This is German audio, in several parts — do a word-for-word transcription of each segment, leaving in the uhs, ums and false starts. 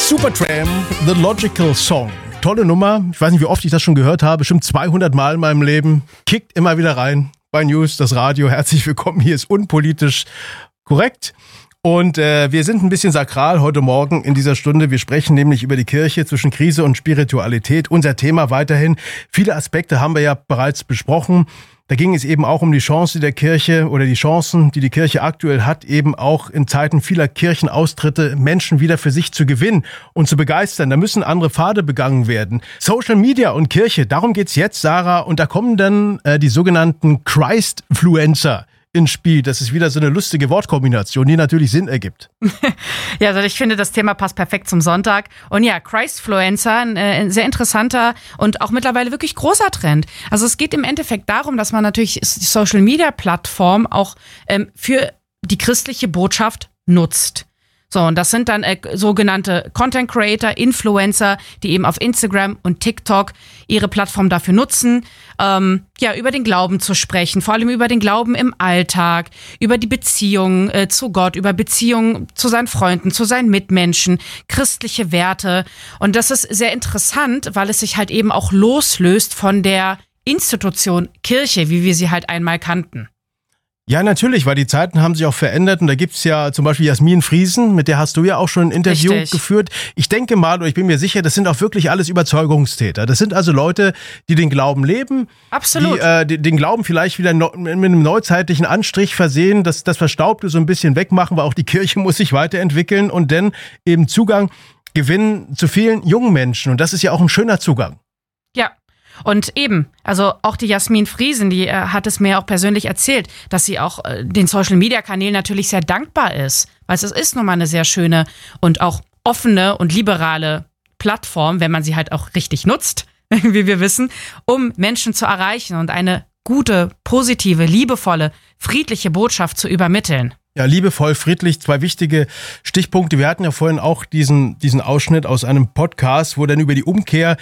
Supertramp, The Logical Song. Tolle Nummer. Ich weiß nicht, wie oft ich das schon gehört habe. Bestimmt zweihundert Mal in meinem Leben. Kickt immer wieder rein bei News, das Radio. Herzlich willkommen. Hier ist unpolitisch korrekt. Und äh, wir sind ein bisschen sakral heute Morgen in dieser Stunde. Wir sprechen nämlich über die Kirche zwischen Krise und Spiritualität. Unser Thema weiterhin. Viele Aspekte haben wir ja bereits besprochen. Da ging es eben auch um die Chance der Kirche oder die Chancen, die die Kirche aktuell hat, eben auch in Zeiten vieler Kirchenaustritte Menschen wieder für sich zu gewinnen und zu begeistern. Da müssen andere Pfade begangen werden. Social Media und Kirche, darum geht's jetzt, Sarah. Und da kommen dann äh, die sogenannten Christfluencer ins Spiel. Das ist wieder so eine lustige Wortkombination, die natürlich Sinn ergibt. Ja, also ich finde, das Thema passt perfekt zum Sonntag. Und ja, Christfluencer, ein, äh, ein sehr interessanter und auch mittlerweile wirklich großer Trend. Also es geht im Endeffekt darum, dass man natürlich die Social-Media-Plattform auch ähm, für die christliche Botschaft nutzt. So, und das sind dann äh, sogenannte Content Creator, Influencer, die eben auf Instagram und TikTok ihre Plattform dafür nutzen, ähm, ja, über den Glauben zu sprechen, vor allem über den Glauben im Alltag, über die Beziehung äh, zu Gott, über Beziehungen zu seinen Freunden, zu seinen Mitmenschen, christliche Werte. Und das ist sehr interessant, weil es sich halt eben auch loslöst von der Institution Kirche, wie wir sie halt einmal kannten. Ja, natürlich, weil die Zeiten haben sich auch verändert und da gibt's ja zum Beispiel Jasmin Friesen, mit der hast du ja auch schon ein Interview Richtig. geführt. Ich denke mal, oder ich bin mir sicher, das sind auch wirklich alles Überzeugungstäter. Das sind also Leute, die den Glauben leben. Absolut. Die äh, die, den Glauben vielleicht wieder no, mit einem neuzeitlichen Anstrich versehen, das, das Verstaubte so ein bisschen wegmachen, weil auch die Kirche muss sich weiterentwickeln und dann eben Zugang gewinnen zu vielen jungen Menschen. Und das ist ja auch ein schöner Zugang. Ja. Und eben, also auch die Jasmin Friesen, die äh, hat es mir auch persönlich erzählt, dass sie auch äh, den Social-Media-Kanälen natürlich sehr dankbar ist, weil es ist nun mal eine sehr schöne und auch offene und liberale Plattform, wenn man sie halt auch richtig nutzt, wie wir wissen, um Menschen zu erreichen und eine gute, positive, liebevolle, friedliche Botschaft zu übermitteln. Ja, liebevoll, friedlich, zwei wichtige Stichpunkte. Wir hatten ja vorhin auch diesen, diesen Ausschnitt aus einem Podcast, wo dann über die Umkehr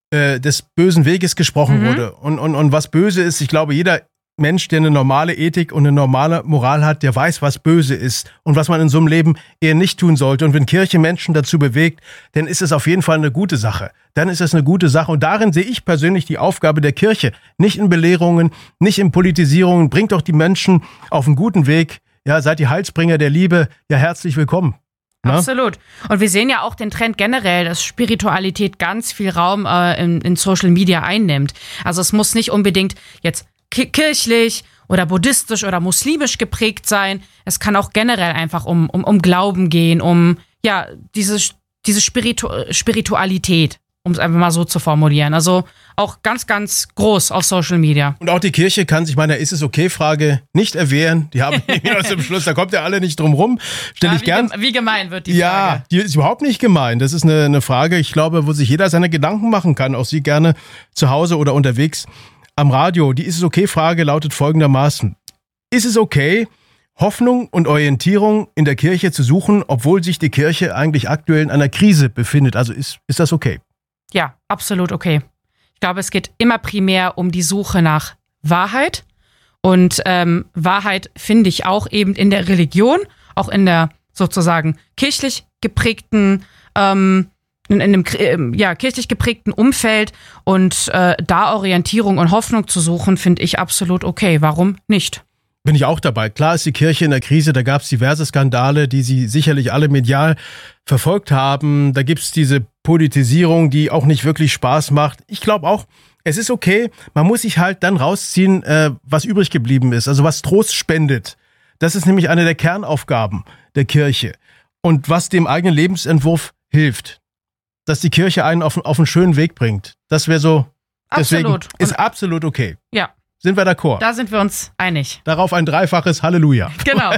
des bösen Weges gesprochen mhm. wurde. Und, und, und was böse ist, ich glaube, jeder Mensch, der eine normale Ethik und eine normale Moral hat, der weiß, was böse ist und was man in so einem Leben eher nicht tun sollte. Und wenn Kirche Menschen dazu bewegt, dann ist es auf jeden Fall eine gute Sache. Dann ist es eine gute Sache. Und darin sehe ich persönlich die Aufgabe der Kirche. Nicht in Belehrungen, nicht in Politisierungen. Bringt doch die Menschen auf einen guten Weg. Ja, seid die Heilsbringer der Liebe. Ja, herzlich willkommen. Na? Absolut. Und wir sehen ja auch den Trend generell, dass Spiritualität ganz viel Raum äh, in, in Social Media einnimmt. Also es muss nicht unbedingt jetzt ki- kirchlich oder buddhistisch oder muslimisch geprägt sein. Es kann auch generell einfach um, um, um Glauben gehen, um ja diese, diese Spiritu- Spiritualität, um es einfach mal so zu formulieren. Also auch ganz, ganz groß auf Social Media. Und auch die Kirche kann sich meiner Ist-es-okay-Frage nicht erwehren. Die haben nämlich zum Schluss, da kommt ja alle nicht drum rum. Stell ja, ich wie, gern. Wie gemein wird die ja, Frage? Ja, die ist überhaupt nicht gemein. Das ist eine, eine Frage, ich glaube, wo sich jeder seine Gedanken machen kann. Auch Sie gerne zu Hause oder unterwegs am Radio. Die Ist-es-okay-Frage lautet folgendermaßen. Ist es okay, Hoffnung und Orientierung in der Kirche zu suchen, obwohl sich die Kirche eigentlich aktuell in einer Krise befindet? Also ist, ist das okay? Ja, absolut okay. Ich glaube, es geht immer primär um die Suche nach Wahrheit. Und ähm, Wahrheit finde ich auch eben in der Religion, auch in der sozusagen kirchlich geprägten, ähm, in einem äh, ja, kirchlich geprägten Umfeld. Und äh, da Orientierung und Hoffnung zu suchen, finde ich absolut okay. Warum nicht? Bin ich auch dabei. Klar ist die Kirche in der Krise, da gab es diverse Skandale, die Sie sicherlich alle medial verfolgt haben. Da gibt es diese Politisierung, die auch nicht wirklich Spaß macht. Ich glaube auch, es ist okay, man muss sich halt dann rausziehen, äh, was übrig geblieben ist, also was Trost spendet. Das ist nämlich eine der Kernaufgaben der Kirche. Und was dem eigenen Lebensentwurf hilft, dass die Kirche einen auf, auf einen schönen Weg bringt. Das wäre so, deswegen Absolut. ist Und absolut okay. Ja. Sind wir d'accord? Da sind wir uns einig. Darauf ein dreifaches Halleluja. Genau.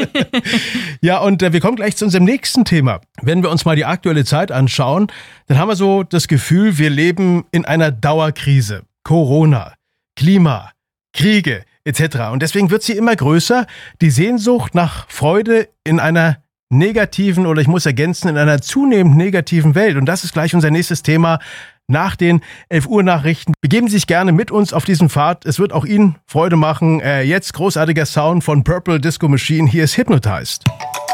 Ja, und äh, wir kommen gleich zu unserem nächsten Thema. Wenn wir uns mal die aktuelle Zeit anschauen, dann haben wir so das Gefühl, wir leben in einer Dauerkrise. Corona, Klima, Kriege et cetera. Und deswegen wird sie immer größer. Die Sehnsucht nach Freude in einer negativen oder ich muss ergänzen, in einer zunehmend negativen Welt. Und das ist gleich unser nächstes Thema. Nach den elf Uhr Nachrichten. Begeben Sie sich gerne mit uns auf diesen Pfad. Es wird auch Ihnen Freude machen. Äh, jetzt großartiger Sound von Purple Disco Machine. Hier ist Hypnotized.